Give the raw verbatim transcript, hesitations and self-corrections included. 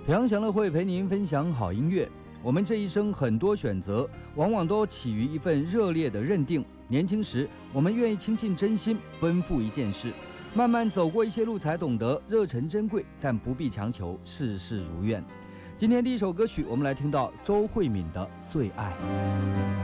培养享乐会陪您分享好音乐。我们这一生很多选择，往往都起于一份热烈的认定。年轻时，我们愿意倾尽真心，奔赴一件事，慢慢走过一些路，才懂得热忱珍贵，但不必强求事事如愿。今天第一首歌曲，我们来听到周慧敏的《最爱》。